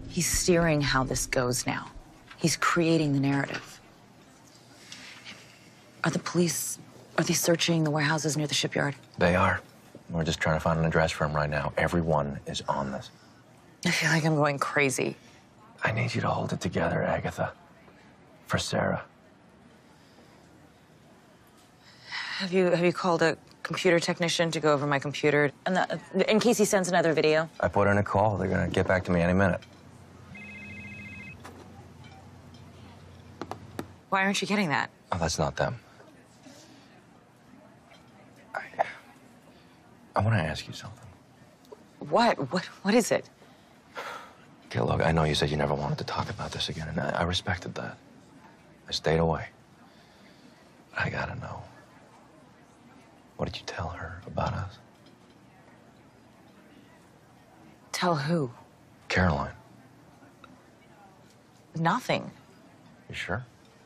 He's steering how this goes now. He's creating the narrative. Are they searching the warehouses near the shipyard? They are. We're just trying to find an address for him right now. Everyone is on this. I feel like I'm going crazy. I need you to hold it together, Agatha. For Sarah. Have you called a computer technician to go over my computer in case he sends another video? I put in a call. They're gonna get back to me any minute. Why aren't you getting that? Oh, that's not them. I want to ask you something. What? What is it? Okay, look, I know you said you never wanted to talk about this again, and I respected that. I stayed away. I gotta know. What did you tell her about us? Tell who? Caroline. Nothing. You sure?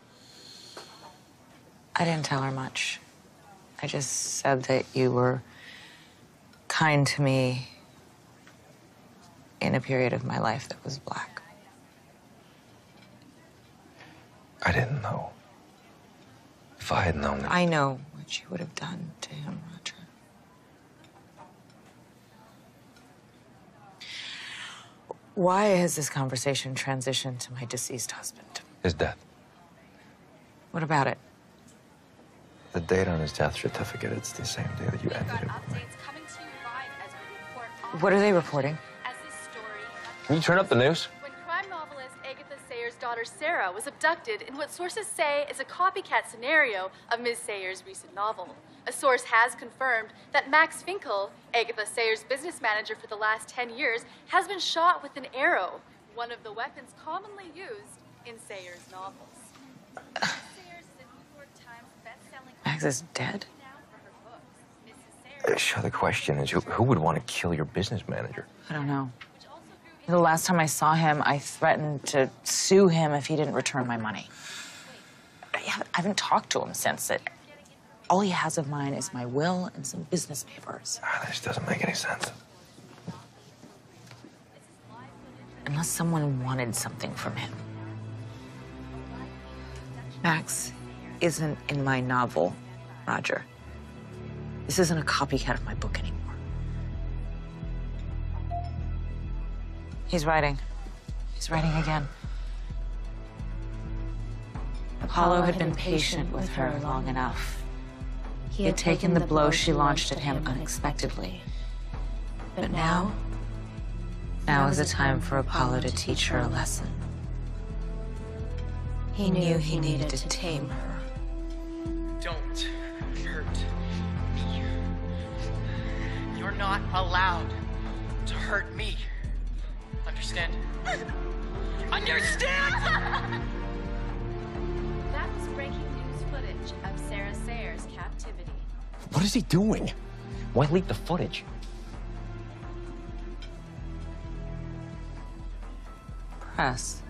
I didn't tell her much. I just said that you were kind to me in a period of my life that was black. I didn't know. If I had known that... I know what you would have done to him, Roger. Why has this conversation transitioned to my deceased husband? His death. What about it? The date on his death certificate, it's the same day that you ended it with me. What are they reporting? Can you turn up the news? When crime novelist Agatha Sayers' daughter Sarah was abducted in what sources say is a copycat scenario of Ms. Sayers' recent novel. A source has confirmed that Max Finkel, Agatha Sayers' business manager for the last 10 years, has been shot with an arrow, one of the weapons commonly used in Sayers' novels. Max is dead? Sure, the question is, who would want to kill your business manager? I don't know. The last time I saw him, I threatened to sue him if he didn't return my money. I haven't talked to him since. All he has of mine is my will and some business papers. This doesn't make any sense. Unless someone wanted something from him. Max isn't in my novel, Roger. This isn't a copycat of my book anymore. He's writing. He's writing again. Apollo had been patient with her long enough. He had taken the blow she launched at him unexpectedly. But now is the time for Apollo to teach her a lesson. He knew he needed to tame her. Don't hurt me. You're not allowed to hurt me. Understand? Understand? That was breaking news footage of Sarah Sayers' captivity. What is he doing? Why leak the footage? Press.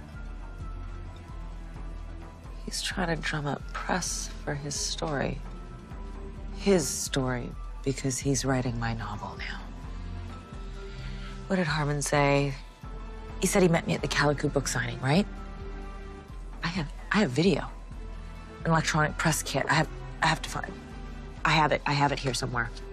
He's trying to drum up press for his story. His story, because he's writing my novel now. What did Harmon say? He said he met me at the Calico book signing, right? I have video. An electronic press kit. I have to find. I have it here somewhere.